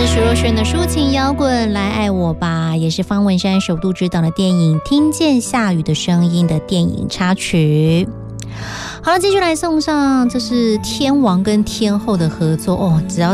徐若瑄的抒情摇滚来爱我吧，也是方文山首度执导的电影《听见下雨的声音》的电影插曲。好了，继续来送上，这是天王跟天后的合作哦，只要